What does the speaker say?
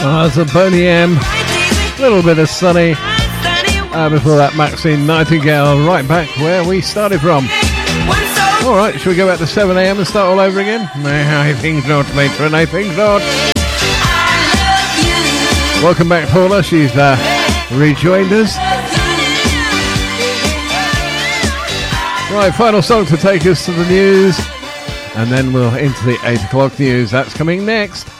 That's a Boney M. A little bit of Sunny. Before that, Maxine Nightingale, right back where we started from. Alright, shall we go back to 7 a.m. and start all over again? I think not, matron, I think not. Welcome back, Paula. She's rejoined us. Right, final song to take us to the news. And then we'll into the 8 o'clock news. That's coming next.